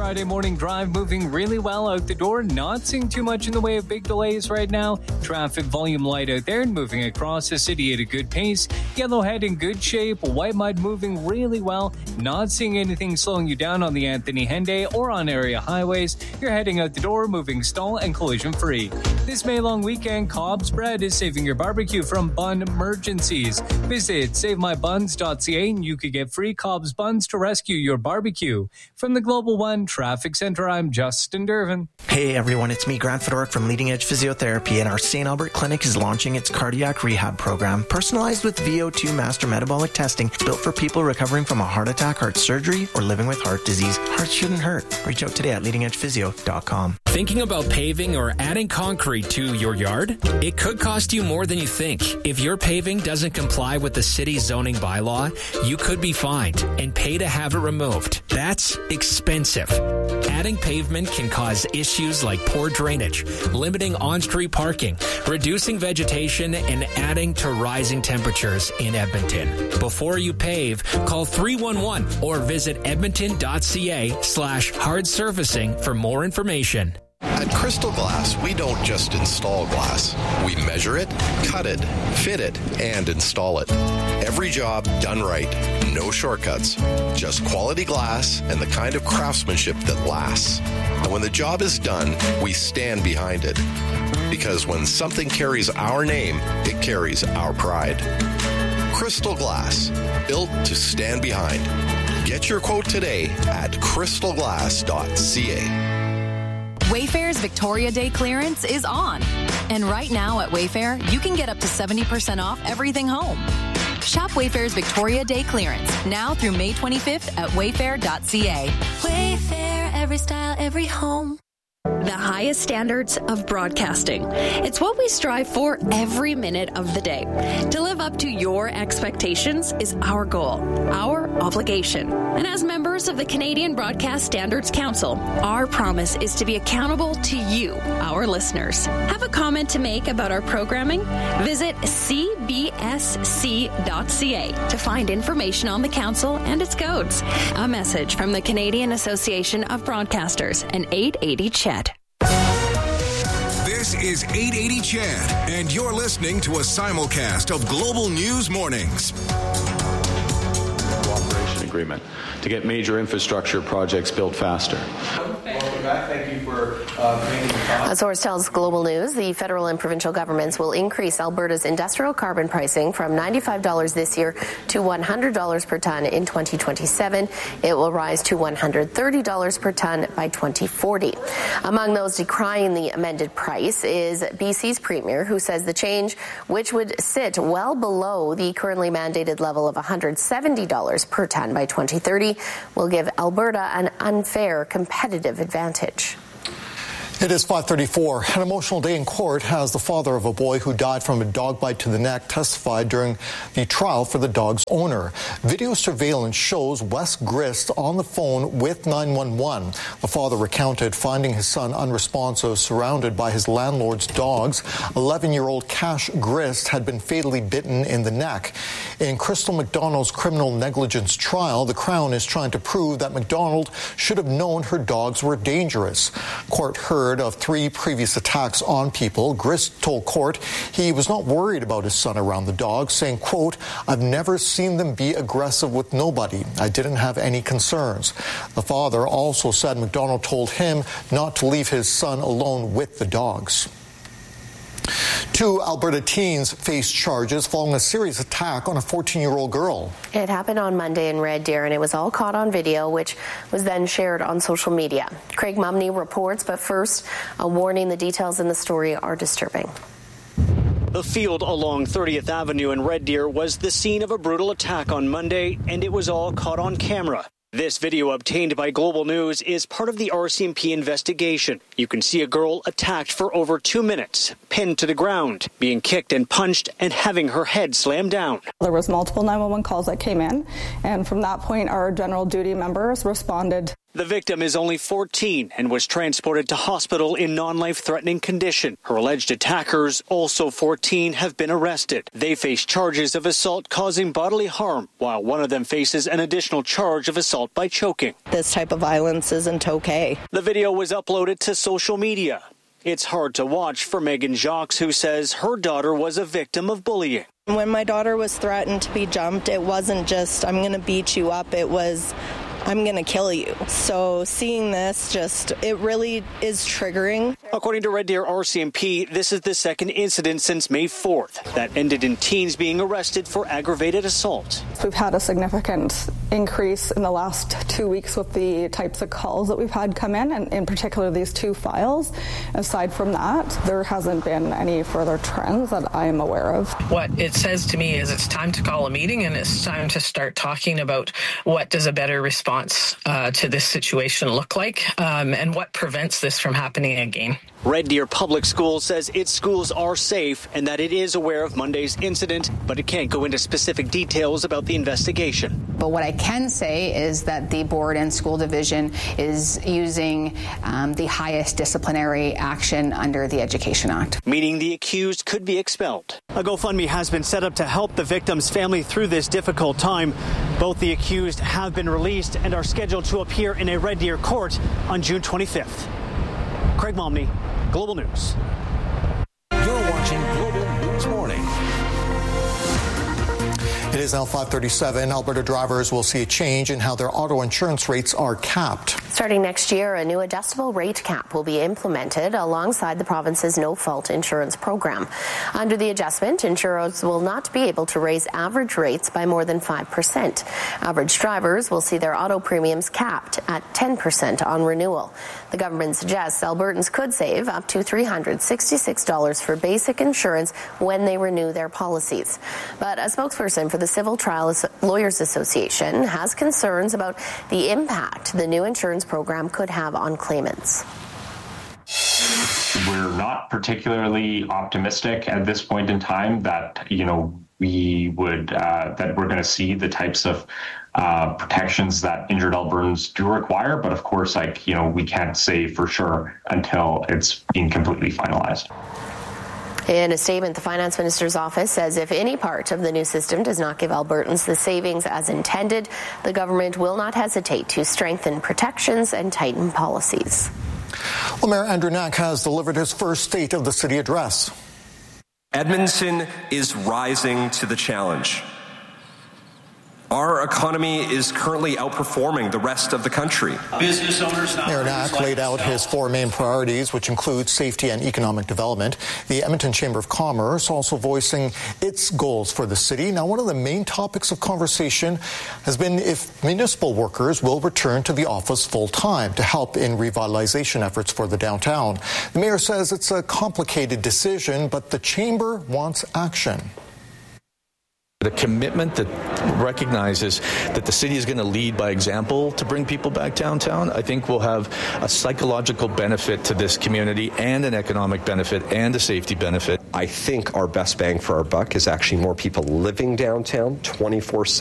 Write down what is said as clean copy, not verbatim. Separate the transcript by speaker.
Speaker 1: Friday morning drive moving really well out the door. Not seeing too much in the way of big delays right now. Traffic volume light out there and moving across the city at a good pace. Yellowhead in good shape. White Mud moving really well. Not seeing anything slowing you down on the Anthony Henday or on area highways. You're heading out the door, moving stall and collision free. This May long weekend, Cobb's Bread is saving your barbecue from bun emergencies. Visit SaveMyBuns.ca and you could get free Cobb's buns to rescue your barbecue. From the Global One Traffic Center, I'm Justin Dervin.
Speaker 2: Hey everyone, it's me, Grant Fedoruk from Leading Edge Physiotherapy, and our St. Albert Clinic is launching its cardiac rehab program, personalized with VO2 master metabolic testing, built for people recovering from a heart attack, heart surgery, or living with heart disease. Hearts shouldn't hurt. Reach out today at leadingedgephysio.com.
Speaker 3: Thinking about paving or adding concrete to your yard? It could cost you more than you think. If your paving doesn't comply with the city's zoning bylaw, you could be fined and pay to have it removed. That's expensive. Adding pavement can cause issues like poor drainage, limiting on-street parking, reducing vegetation, and adding to rising temperatures in Edmonton. Before you pave, call 311 or visit edmonton.ca/hard surfacing for more information.
Speaker 4: At Crystal Glass, we don't just install glass. We measure it, cut it, fit it, and install it. Every job done right. No shortcuts. Just quality glass and the kind of craftsmanship that lasts. And when the job is done, we stand behind it. Because when something carries our name, it carries our pride. Crystal Glass, built to stand behind. Get your quote today at crystalglass.ca.
Speaker 5: Wayfair's Victoria Day clearance is on. And right now at Wayfair, you can get up to 70% off everything home. Shop Wayfair's Victoria Day clearance now through May 25th at wayfair.ca.
Speaker 6: Wayfair, every style, every home. The highest standards of broadcasting. It's what we strive for every minute of the day. To live up to your expectations is our goal, our obligation. And as members of the Canadian Broadcast Standards Council, our promise is to be accountable to you, our listeners. Have a comment to make about our programming? Visit cbsc.ca to find information on the council and its codes. A message from the Canadian Association of Broadcasters and 880 CHED.
Speaker 7: This is 880 CHED, and you're listening to a simulcast of Global News Mornings.
Speaker 8: Cooperation agreement to get major infrastructure projects built faster.
Speaker 9: Welcome back. Thank you for making the time.
Speaker 10: A source tells Global News the federal and provincial governments will increase Alberta's industrial carbon pricing from $95 this year to $100 per ton in 2027. It will rise to $130 per ton by 2040. Among those decrying the amended price is BC's Premier, who says the change, which would sit well below the currently mandated level of $170 per ton by 2030, will give Alberta an unfair competitive advantage.
Speaker 11: It is 5:34. An emotional day in court as the father of a boy who died from a dog bite to the neck testified during the trial for the dog's owner. Video surveillance shows Wes Grist on the phone with 911. The father recounted finding his son unresponsive, surrounded by his landlord's dogs. 11-year-old Cash Grist had been fatally bitten in the neck. In Crystal McDonald's criminal negligence trial, the Crown is trying to prove that McDonald should have known her dogs were dangerous. Court heard of 3 previous attacks on people. Grist told court he was not worried about his son around the dogs, saying, quote, "I've never seen them be aggressive with nobody. I didn't have any concerns." The father also said McDonald told him not to leave his son alone with the dogs. 2 Alberta teens face charges following a serious attack on a 14-year-old girl.
Speaker 10: It happened on Monday in Red Deer, and it was all caught on video, which was then shared on social media. Craig Mumney reports, but first, a warning: the details in the story are disturbing.
Speaker 12: The field along 30th Avenue in Red Deer was the scene of a brutal attack on Monday, and it was all caught on camera. This video obtained by Global News is part of the RCMP investigation. You can see a girl attacked for over 2 minutes, pinned to the ground, being kicked and punched, and having her head slammed down.
Speaker 13: There was multiple 911 calls that came in, and from that point, our general duty members responded.
Speaker 12: The victim is only 14 and was transported to hospital in non-life-threatening condition. Her alleged attackers, also 14, have been arrested. They face charges of assault causing bodily harm, while one of them faces an additional charge of assault by choking.
Speaker 13: This type of violence isn't okay.
Speaker 12: The video was uploaded to social media. It's hard to watch for Megan Jacques, who says her daughter was a victim of bullying.
Speaker 13: When my daughter was threatened to be jumped, it wasn't just, I'm going to beat you up. It was, I'm going to kill you. So seeing this it really is triggering.
Speaker 12: According to Red Deer RCMP, this is the second incident since May 4th that ended in teens being arrested for aggravated assault.
Speaker 14: We've had a significant increase in the last 2 weeks with the types of calls that we've had come in, and in particular these 2 files. Aside from that, there hasn't been any further trends that I am aware of.
Speaker 15: What it says to me is it's time to call a meeting and it's time to start talking about what does a better response to this situation look like, and what prevents this from happening again.
Speaker 12: Red Deer Public Schools says its schools are safe and that it is aware of Monday's incident, but it can't go into specific details about the investigation.
Speaker 16: But what I can say is that the board and school division is using the highest disciplinary action under the Education Act.
Speaker 12: Meaning the accused could be expelled. A GoFundMe has been set up to help the victim's family through this difficult time. Both the accused have been released and are scheduled to appear in a Red Deer court on June 25th. Craig Momney, Global News.
Speaker 17: You're watching Global News Morning.
Speaker 11: It is now 5:37. Alberta drivers will see a change in how their auto insurance rates are capped.
Speaker 10: Starting next year, a new adjustable rate cap will be implemented alongside the province's no-fault insurance program. Under the adjustment, insurers will not be able to raise average rates by more than 5%. Average drivers will see their auto premiums capped at 10% on renewal. The government suggests Albertans could save up to $366 for basic insurance when they renew their policies. But a spokesperson for the Civil Trial Lawyers Association has concerns about the impact the new insurance program could have on claimants.
Speaker 18: We're not particularly optimistic at this point in time that, we would, that we're going to see the types of protections that injured Albertans do require. But of course, we can't say for sure until it's being completely finalized.
Speaker 10: In a statement, the Finance Minister's office says if any part of the new system does not give Albertans the savings as intended, the government will not hesitate to strengthen protections and tighten policies.
Speaker 11: Well, Mayor Andrew Knack has delivered his first State of the City address.
Speaker 19: Edmonton is rising to the challenge. Our economy is currently outperforming the rest of the country.
Speaker 11: Business owners Mayor Knack laid out his 4 main priorities, which include safety and economic development. The Edmonton Chamber of Commerce also voicing its goals for the city. Now, one of the main topics of conversation has been if municipal workers will return to the office full-time to help in revitalization efforts for the downtown. The mayor says it's a complicated decision, but the Chamber wants action.
Speaker 20: The commitment that recognizes that the city is going to lead by example to bring people back downtown, I think will have a psychological benefit to this community and an economic benefit and a safety benefit.
Speaker 21: I think our best bang for our buck is actually more people living downtown 24/7.